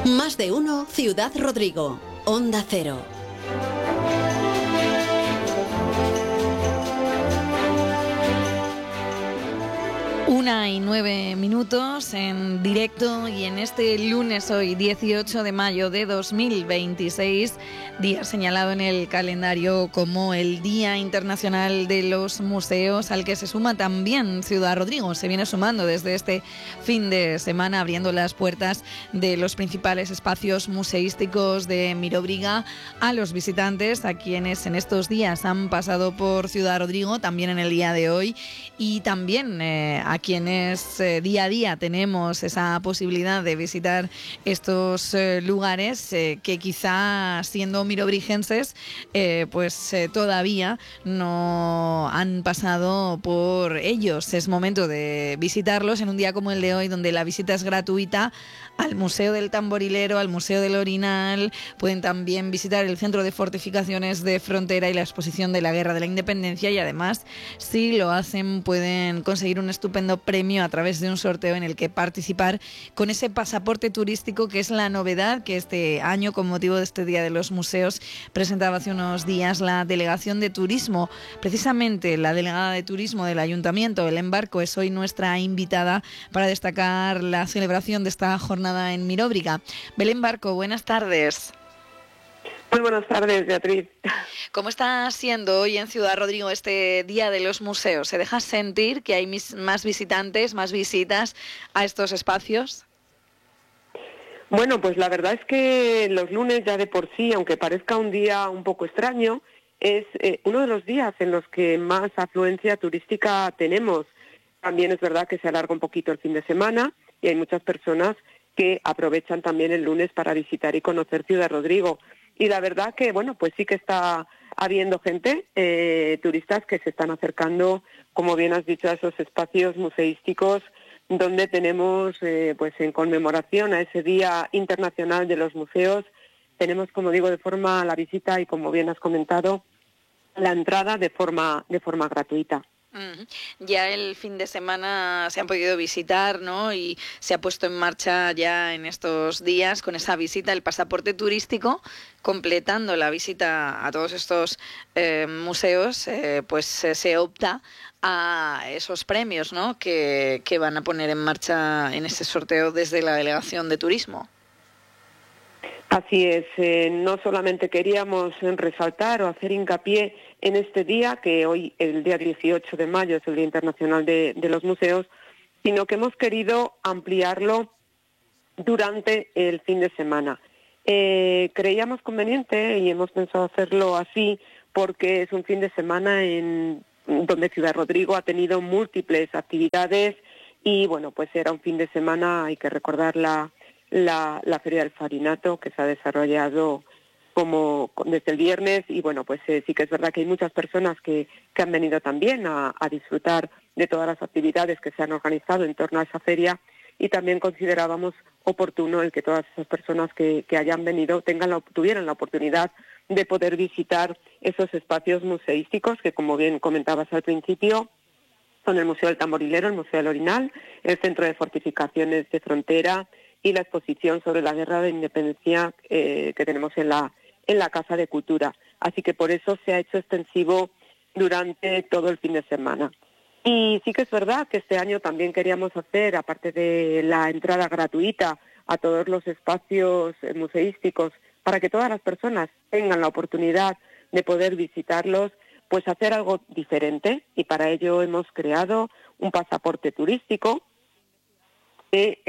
Más de uno, Ciudad Rodrigo. Onda Cero. Una y 9 minutos en directo y en este lunes, hoy 18 de mayo de 2026, día señalado en el calendario como el Día Internacional de los Museos, al que se suma también Ciudad Rodrigo. Se viene sumando desde este fin de semana, abriendo las puertas de los principales espacios museísticos de Mirobriga a los visitantes, a quienes en estos días han pasado por Ciudad Rodrigo, también en el día de hoy, y también a quienes día a día tenemos esa posibilidad de visitar estos lugares que quizá siendo mirobrigenses todavía no han pasado por ellos. Es momento de visitarlos en un día como el de hoy, donde la visita es gratuita al Museo del Tamborilero, al Museo del Orinal. Pueden también visitar el Centro de Fortificaciones de Frontera y la exposición de la Guerra de la Independencia, y además, si lo hacen, pueden conseguir un estupendo premio a través de un sorteo en el que participar con ese pasaporte turístico, que es la novedad que este año, con motivo de este Día de los Museos, presentaba hace unos días la Delegación de Turismo. Precisamente la delegada de Turismo del Ayuntamiento, Belén Barco, es hoy nuestra invitada para destacar la celebración de esta jornada en Miróbriga. Belén Barco, buenas tardes. Muy buenas tardes, Beatriz. ¿Cómo está siendo hoy en Ciudad Rodrigo este Día de los Museos? ¿Se deja sentir que hay más visitantes, más visitas a estos espacios? Bueno, pues la verdad es que los lunes ya de por sí, aunque parezca un día un poco extraño, es uno de los días en los que más afluencia turística tenemos. También es verdad que se alarga un poquito el fin de semana y hay muchas personas que aprovechan también el lunes para visitar y conocer Ciudad Rodrigo. Y la verdad que, bueno, pues sí que está habiendo gente, turistas que se están acercando, como bien has dicho, a esos espacios museísticos donde tenemos, pues en conmemoración a ese Día Internacional de los Museos, tenemos, como digo, de forma la visita y, como bien has comentado, la entrada de forma gratuita. Ya el fin de semana se han podido visitar, ¿no? Y se ha puesto en marcha ya en estos días con esa visita el pasaporte turístico, completando la visita a todos estos museos, se opta a esos premios, ¿no? Que van a poner en marcha en ese sorteo desde la Delegación de Turismo. Así es, no solamente queríamos resaltar o hacer hincapié en este día, que hoy, el día 18 de mayo, es el Día Internacional de los Museos, sino que hemos querido ampliarlo durante el fin de semana. Creíamos conveniente y hemos pensado hacerlo así porque es un fin de semana en donde Ciudad Rodrigo ha tenido múltiples actividades y, bueno, pues era un fin de semana, hay que recordar la Feria del Farinato, que se ha desarrollado desde el viernes, y bueno, pues sí que es verdad que hay muchas personas que han venido también a disfrutar de todas las actividades que se han organizado en torno a esa feria, y también considerábamos oportuno el que todas esas personas que hayan venido tuvieran la oportunidad de poder visitar esos espacios museísticos que, como bien comentabas al principio, son el Museo del Tamborilero, el Museo del Orinal, el Centro de Fortificaciones de Frontera y la exposición sobre la Guerra de Independencia que tenemos en la Casa de Cultura. Así que por eso se ha hecho extensivo durante todo el fin de semana. Y sí que es verdad que este año también queríamos hacer, aparte de la entrada gratuita a todos los espacios museísticos, para que todas las personas tengan la oportunidad de poder visitarlos, pues hacer algo diferente, y para ello hemos creado un pasaporte turístico que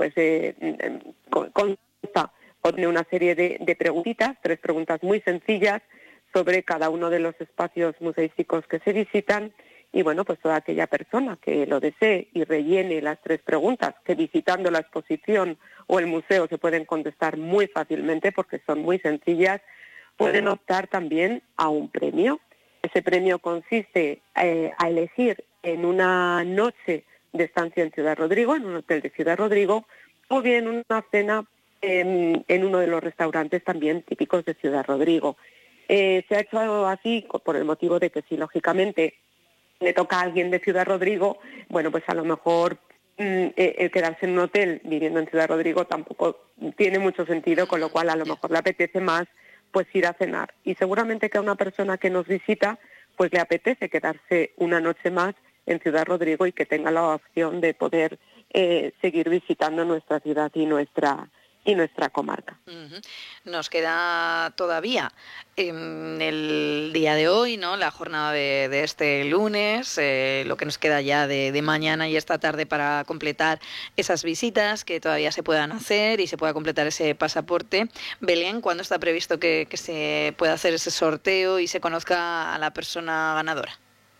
consta de una serie de preguntitas, 3 preguntas muy sencillas sobre cada uno de los espacios museísticos que se visitan, y bueno, pues toda aquella persona que lo desee y rellene las 3 preguntas, que visitando la exposición o el museo se pueden contestar muy fácilmente porque son muy sencillas, pueden optar también a un premio. Ese premio consiste a elegir en una noche de estancia en Ciudad Rodrigo, en un hotel de Ciudad Rodrigo, o bien una cena en uno de los restaurantes también típicos de Ciudad Rodrigo. Se ha hecho así por el motivo de que si lógicamente le toca a alguien de Ciudad Rodrigo, bueno, pues a lo mejor el quedarse en un hotel viviendo en Ciudad Rodrigo tampoco tiene mucho sentido, con lo cual a lo mejor le apetece más pues ir a cenar. Y seguramente que a una persona que nos visita pues le apetece quedarse una noche más en Ciudad Rodrigo y que tenga la opción de poder seguir visitando nuestra ciudad y nuestra comarca. Nos queda todavía en el día de hoy, ¿no?, la jornada de este lunes, lo que nos queda ya de mañana y esta tarde para completar esas visitas que todavía se puedan hacer y se pueda completar ese pasaporte. Belén, ¿cuándo está previsto que se pueda hacer ese sorteo y se conozca a la persona ganadora?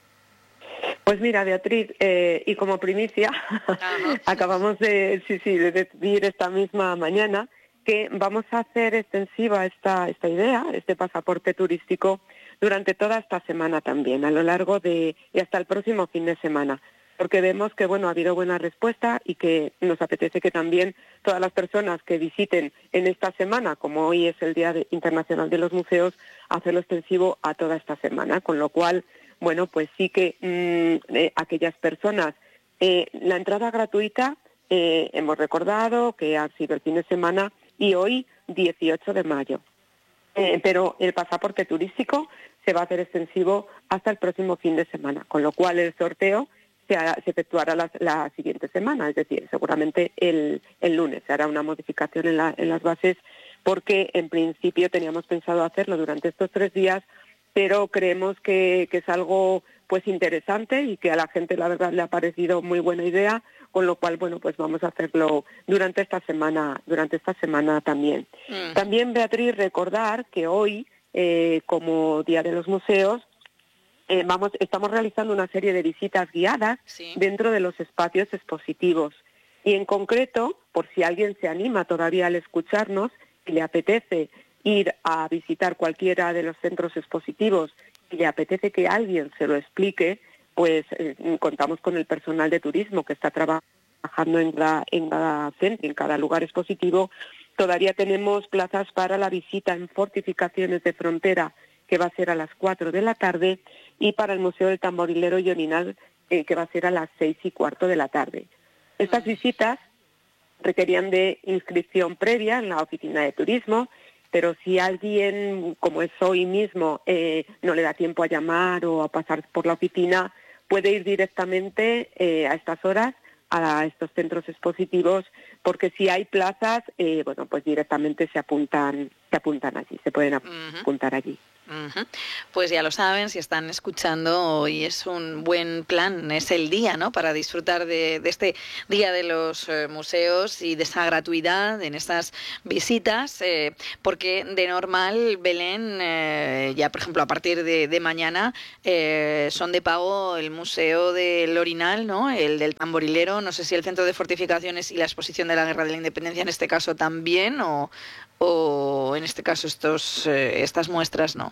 Pues mira, Beatriz, y como primicia, acabamos de decidir esta misma mañana que vamos a hacer extensiva esta idea, este pasaporte turístico, durante toda esta semana también, a lo largo y hasta el próximo fin de semana, porque vemos que ha habido buena respuesta y que nos apetece que también todas las personas que visiten en esta semana, como hoy es el Día Internacional de los Museos, hacerlo extensivo a toda esta semana, con lo cual pues sí que aquellas personas, la entrada gratuita, hemos recordado que ha sido el fin de semana y hoy 18 de mayo. Pero el pasaporte turístico se va a hacer extensivo hasta el próximo fin de semana, con lo cual el sorteo se efectuará la siguiente semana, es decir, seguramente el lunes se hará una modificación en las bases, porque en principio teníamos pensado hacerlo durante estos 3 días, pero creemos que es algo pues interesante y que a la gente la verdad le ha parecido muy buena idea, con lo cual pues vamos a hacerlo durante esta semana también. También, Beatriz, recordar que hoy, como Día de los Museos, estamos realizando una serie de visitas guiadas dentro de los espacios expositivos. Y en concreto, por si alguien se anima todavía al escucharnos y le apetece ir a visitar cualquiera de los centros expositivos y le apetece que alguien se lo explique, pues contamos con el personal de turismo que está trabajando en cada centro, en cada lugar expositivo. Todavía tenemos plazas para la visita en Fortificaciones de Frontera, que va a ser a las 4 de la tarde, y para el Museo del Tamborilero y Orinal, que va a ser a las 6:15 de la tarde. Estas visitas requerían de inscripción previa en la oficina de turismo, pero si alguien, como es hoy mismo, no le da tiempo a llamar o a pasar por la oficina, puede ir directamente a estas horas a estos centros expositivos, porque si hay plazas, pues directamente se apuntan allí, se pueden apuntar allí. Pues ya lo saben, si están escuchando, hoy es un buen plan, es el día, ¿no?, para disfrutar de este Día de los Museos y de esa gratuidad en estas visitas, porque de normal, Belén, ya por ejemplo a partir de mañana, son de pago el Museo del Orinal, ¿no?, el del Tamborilero, no sé si el Centro de Fortificaciones y la Exposición de la Guerra de la Independencia en este caso también, o en este caso estas muestras no.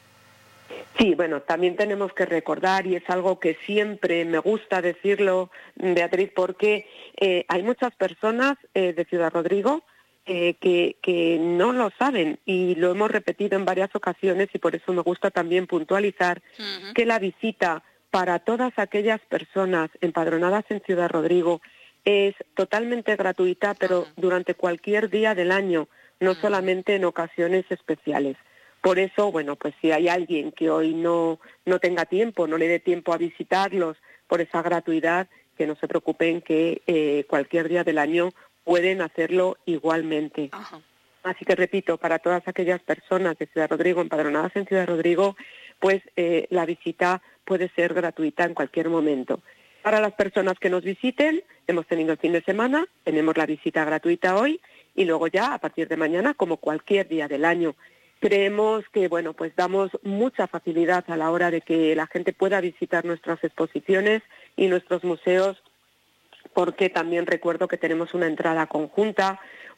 Sí, también tenemos que recordar, y es algo que siempre me gusta decirlo, Beatriz, porque hay muchas personas de Ciudad Rodrigo que no lo saben, y lo hemos repetido en varias ocasiones, y por eso me gusta también puntualizar que la visita para todas aquellas personas empadronadas en Ciudad Rodrigo es totalmente gratuita, pero durante cualquier día del año, no solamente en ocasiones especiales. Por eso, pues si hay alguien que hoy no tenga tiempo, no le dé tiempo a visitarlos por esa gratuidad, que no se preocupen, que cualquier día del año pueden hacerlo igualmente. Así que repito, para todas aquellas personas de Ciudad Rodrigo, empadronadas en Ciudad Rodrigo, pues la visita puede ser gratuita en cualquier momento. Para las personas que nos visiten, hemos tenido el fin de semana, tenemos la visita gratuita hoy, y luego ya a partir de mañana, como cualquier día del año. Creemos que pues damos mucha facilidad a la hora de que la gente pueda visitar nuestras exposiciones y nuestros museos, porque también recuerdo que tenemos una entrada conjunta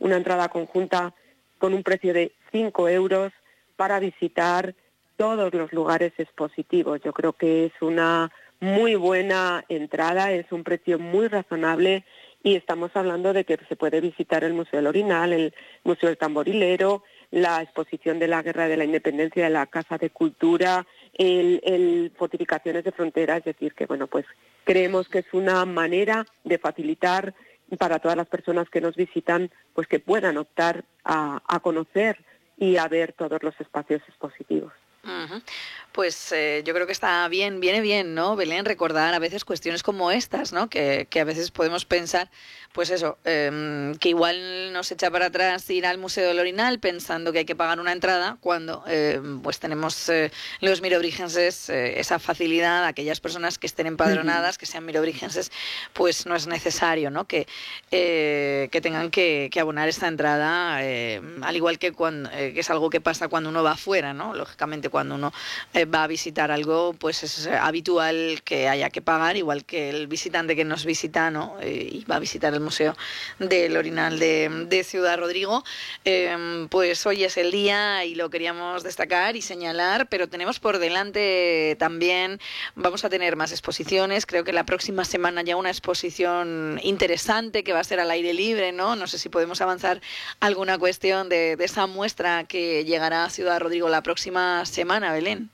con un precio de 5 euros para visitar todos los lugares expositivos. Yo creo que es una muy buena entrada, es un precio muy razonable, y estamos hablando de que se puede visitar el Museo del Orinal, el Museo del Tamborilero, la exposición de la Guerra de la Independencia de la Casa de Cultura, el Fortificaciones de Frontera, es decir, que pues creemos que es una manera de facilitar para todas las personas que nos visitan, pues que puedan optar a conocer y a ver todos los espacios expositivos. Uh-huh. Pues yo creo que está bien, viene bien, ¿no, Belén? Recordar a veces cuestiones como estas, ¿no? Que a veces podemos pensar, pues eso, que igual nos echa para atrás ir al Museo del Orinal pensando que hay que pagar una entrada cuando pues tenemos los mirobrigenses esa facilidad, aquellas personas que estén empadronadas, que sean mirobrigenses, pues no es necesario, ¿no? Que tengan que abonar esta entrada, al igual que cuando que es algo que pasa cuando uno va afuera, ¿no? Lógicamente cuando uno va a visitar algo, pues es habitual que haya que pagar, igual que el visitante que nos visita, ¿no? Y va a visitar el Museo del Orinal de Ciudad Rodrigo. Pues hoy es el día y lo queríamos destacar y señalar, pero tenemos por delante también, vamos a tener más exposiciones, creo que la próxima semana ya una exposición interesante que va a ser al aire libre, ¿no? No sé si podemos avanzar alguna cuestión de esa muestra que llegará a Ciudad Rodrigo la próxima semana, Belén.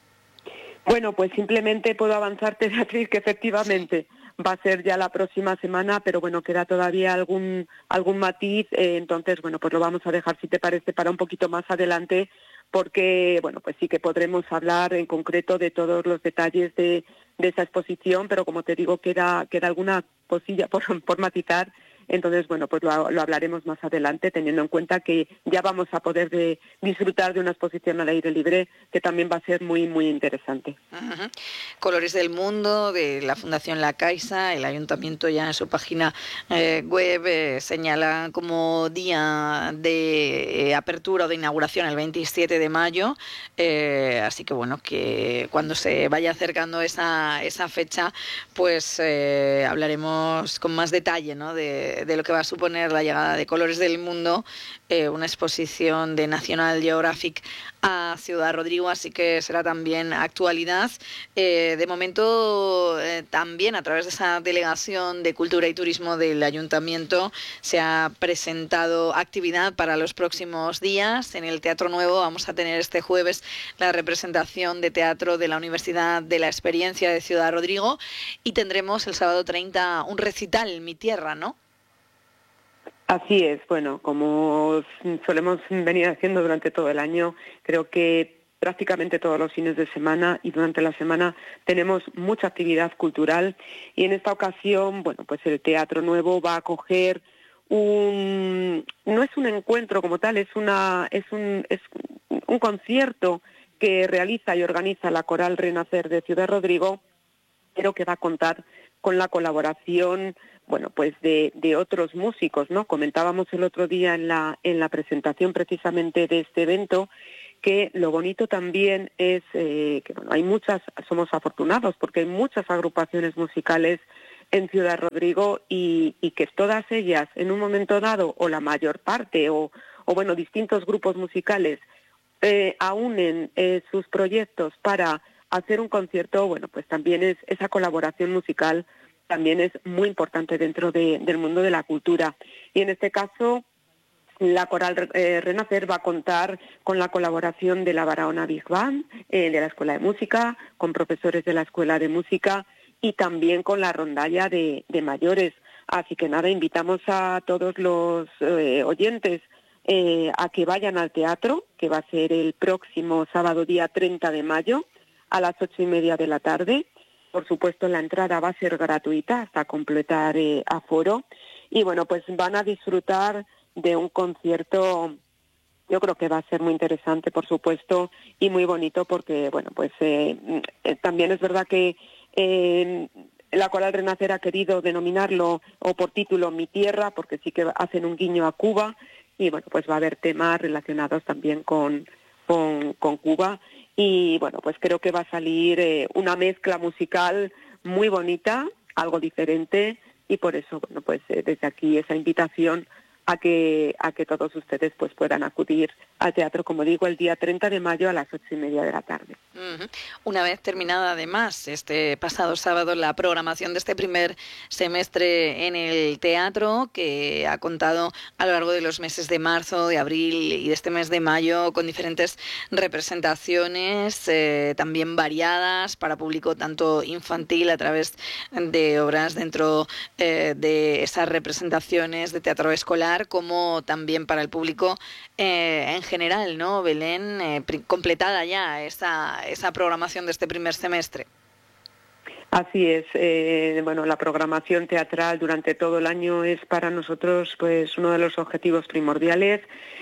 Bueno, pues simplemente puedo avanzarte, Beatriz, que efectivamente va a ser ya la próxima semana, pero bueno, queda todavía algún matiz, entonces, bueno, pues lo vamos a dejar, si te parece, para un poquito más adelante, porque, bueno, pues sí que podremos hablar en concreto de todos los detalles de esa exposición, pero como te digo, queda alguna cosilla por matizar. Entonces, bueno, pues lo hablaremos más adelante, teniendo en cuenta que ya vamos a poder disfrutar de una exposición al aire libre que también va a ser muy, muy interesante. Uh-huh. Colores del Mundo, de la Fundación La Caixa, el Ayuntamiento ya en su página web señala como día de apertura o de inauguración el 27 de mayo, así que bueno, que cuando se vaya acercando esa fecha, pues hablaremos con más detalle, ¿no? de lo que va a suponer la llegada de Colores del Mundo, una exposición de National Geographic a Ciudad Rodrigo, así que será también actualidad. De momento, también a través de esa Delegación de Cultura y Turismo del Ayuntamiento se ha presentado actividad para los próximos días. En el Teatro Nuevo vamos a tener este jueves la representación de teatro de la Universidad de la Experiencia de Ciudad Rodrigo y tendremos el sábado 30 un recital, Mi Tierra, ¿no? Así es, bueno, como solemos venir haciendo durante todo el año, creo que prácticamente todos los fines de semana y durante la semana tenemos mucha actividad cultural y en esta ocasión, bueno, pues el Teatro Nuevo va a acoger no es un encuentro como tal, es un concierto que realiza y organiza la Coral Renacer de Ciudad Rodrigo, pero que va a contar con la colaboración, bueno, pues de otros músicos, ¿no? Comentábamos el otro día en la presentación precisamente de este evento que lo bonito también es que, bueno, somos afortunados porque hay muchas agrupaciones musicales en Ciudad Rodrigo y que todas ellas en un momento dado, o la mayor parte, o bueno, distintos grupos musicales aúnen sus proyectos para hacer un concierto, bueno, pues también esa colaboración musical también es muy importante dentro del mundo de la cultura. Y en este caso, la Coral Renacer va a contar con la colaboración de la Barahona Big Band, de la Escuela de Música, con profesores de la Escuela de Música y también con la rondalla de mayores. Así que nada, invitamos a todos los oyentes a que vayan al teatro, que va a ser el próximo sábado día 30 de mayo a las 8:30 de la tarde. Por supuesto, la entrada va a ser gratuita hasta completar aforo. Y bueno, pues van a disfrutar de un concierto, yo creo que va a ser muy interesante, por supuesto, y muy bonito porque, bueno, pues también es verdad que la Coral Renacer ha querido denominarlo o por título Mi Tierra, porque sí que hacen un guiño a Cuba y, bueno, pues va a haber temas relacionados también con Cuba. Y bueno, pues creo que va a salir una mezcla musical muy bonita, algo diferente, y por eso, bueno, pues desde aquí esa invitación a que todos ustedes pues puedan acudir al teatro, como digo, el día 30 de mayo a las 8:30 de la tarde. Una vez terminada, además, este pasado sábado, la programación de este primer semestre en el teatro, que ha contado a lo largo de los meses de marzo, de abril y de este mes de mayo con diferentes representaciones, también variadas para público tanto infantil a través de obras dentro de esas representaciones de teatro escolar, como también para el público en general, ¿no, Belén? Completada ya esa programación de este primer semestre. Así es. Bueno, la programación teatral durante todo el año es para nosotros pues uno de los objetivos primordiales,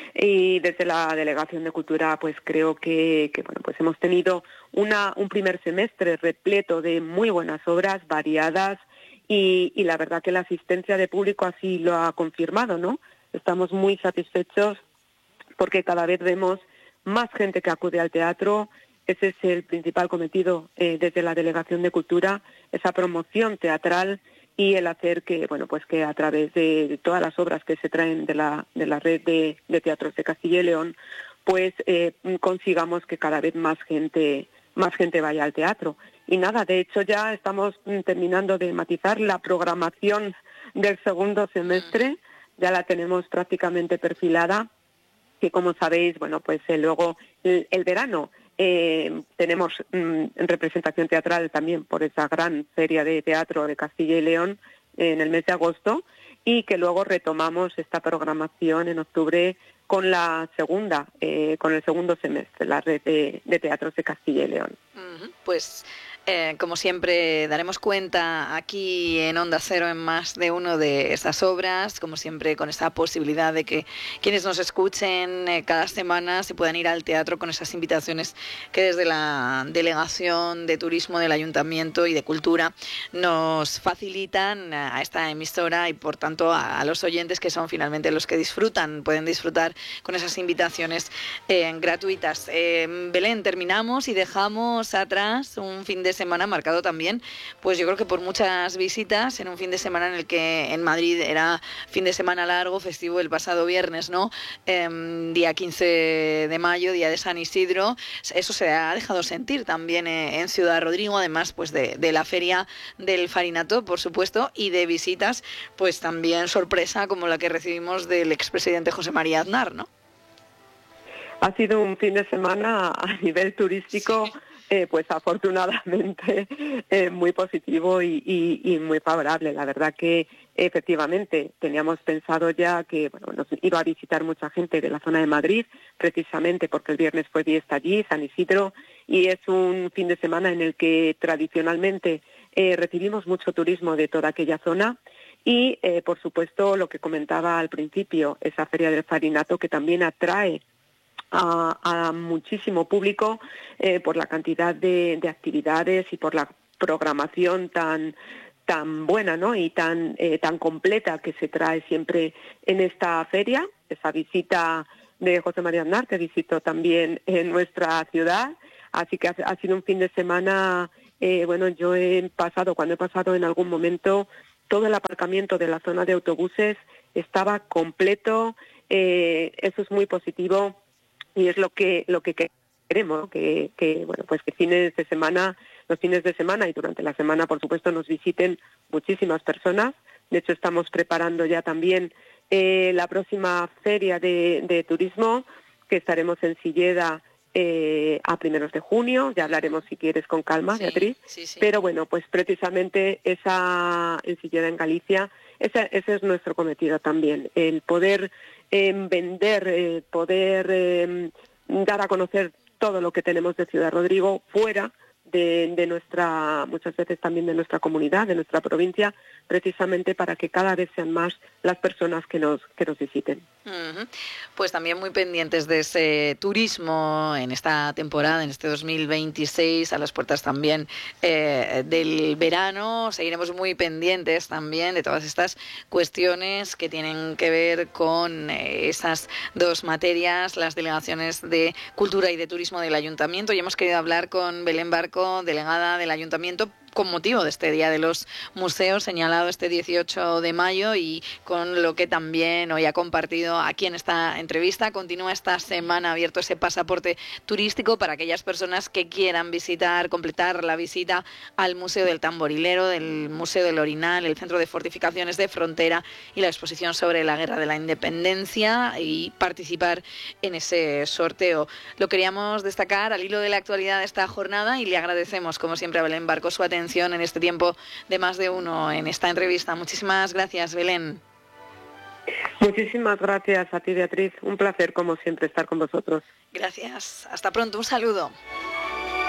y desde la Delegación de Cultura pues creo que bueno, pues hemos tenido un primer semestre repleto de muy buenas obras variadas, y la verdad que la asistencia de público así lo ha confirmado, ¿no? Estamos muy satisfechos porque cada vez vemos más gente que acude al teatro. Ese es el principal cometido desde la Delegación de Cultura, esa promoción teatral y el hacer que, bueno, pues que a través de todas las obras que se traen de la red de teatros de Castilla y León, pues consigamos que cada vez más gente vaya al teatro. Y nada, de hecho ya estamos terminando de matizar la programación del segundo semestre, ya la tenemos prácticamente perfilada, que como sabéis, bueno, pues luego el verano tenemos representación teatral también por esa gran feria de teatro de Castilla y León en el mes de agosto, y que luego retomamos esta programación en octubre con la segunda, con el segundo semestre, la red de teatros de Castilla y León. Pues como siempre daremos cuenta aquí en Onda Cero en más de uno de esas obras, como siempre con esa posibilidad de que quienes nos escuchen cada semana se puedan ir al teatro con esas invitaciones que desde la Delegación de Turismo del Ayuntamiento y de Cultura nos facilitan a esta emisora y por tanto a los oyentes, que son finalmente los que pueden disfrutar con esas invitaciones gratuitas. Belén, terminamos y dejamos atrás un fin de semana marcado también, pues yo creo que por muchas visitas, en un fin de semana en el que en Madrid era fin de semana largo, festivo el pasado viernes, ¿no? Día 15 de mayo, día de San Isidro. Eso se ha dejado sentir también en Ciudad Rodrigo, además pues de la feria del Farinato, por supuesto, y de visitas, pues también sorpresa como la que recibimos del expresidente José María Aznar, ¿no? Ha sido un fin de semana a nivel turístico, pues afortunadamente muy positivo y muy favorable. La verdad que efectivamente teníamos pensado ya que bueno, nos iba a visitar mucha gente de la zona de Madrid, precisamente porque el viernes fue fiesta allí, San Isidro, y es un fin de semana en el que tradicionalmente recibimos mucho turismo de toda aquella zona. Y, por supuesto, lo que comentaba al principio, esa Feria del Farinato, que también atrae a muchísimo público por la cantidad de actividades y por la programación tan buena, ¿no? Y tan completa que se trae siempre en esta feria. Esa visita de José María Aznar, que visitó también en nuestra ciudad. Así que ha sido un fin de semana, bueno, cuando he pasado en algún momento, todo el aparcamiento de la zona de autobuses estaba completo. Eso es muy positivo. Y es lo que queremos, que bueno, pues que los fines de semana y durante la semana, por supuesto, nos visiten muchísimas personas. De hecho, estamos preparando ya también la próxima feria de turismo, que estaremos en Silleda a primeros de junio. Ya hablaremos, si quieres, con calma, sí, Beatriz. Sí. Pero bueno, pues precisamente esa en Silleda, en Galicia, ese es nuestro cometido también, el poder vender, poder dar a conocer todo lo que tenemos de Ciudad Rodrigo fuera de nuestra, muchas veces también de nuestra comunidad, de nuestra provincia, precisamente para que cada vez sean más las personas que nos visiten. Pues también muy pendientes de ese turismo en esta temporada, en este 2026, a las puertas también del verano. Seguiremos muy pendientes también de todas estas cuestiones que tienen que ver con esas dos materias, las delegaciones de Cultura y de Turismo del Ayuntamiento. Y hemos querido hablar con Belén Barco, delegada del Ayuntamiento, con motivo de este Día de los Museos, señalado este 18 de mayo, y con lo que también hoy ha compartido aquí en esta entrevista. Continúa esta semana abierto ese pasaporte turístico para aquellas personas que quieran visitar, completar la visita al Museo del Tamborilero, del Museo del Orinal, el Centro de Fortificaciones de Frontera y la exposición sobre la Guerra de la Independencia, y participar en ese sorteo. Lo queríamos destacar al hilo de la actualidad de esta jornada, y le agradecemos, como siempre, a Belén Barco su atención en este tiempo de más de uno en esta entrevista. Muchísimas gracias, Belén. Muchísimas gracias a ti, Beatriz. Un placer, como siempre, estar con vosotros. Gracias. Hasta pronto. Un saludo.